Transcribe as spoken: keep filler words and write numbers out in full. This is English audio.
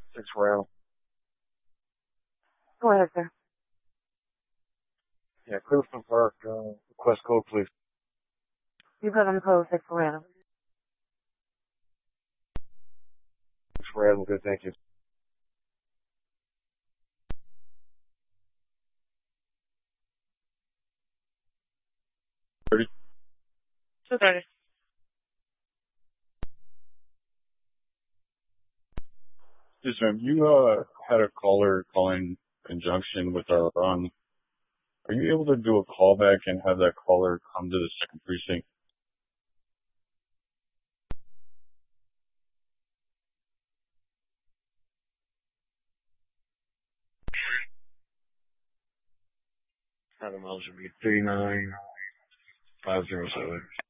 Six Randall. Go ahead, sir. Yeah, Clifton Park, uh, request code, please. You put on the code six Randall. Six Randall, good, thank you. Thirty. Two thirty. Yes, ma'am. You uh had a caller calling conjunction with our run. Are you able to do a callback and have that caller come to the second precinct? Seven miles would be three nine five zero seven.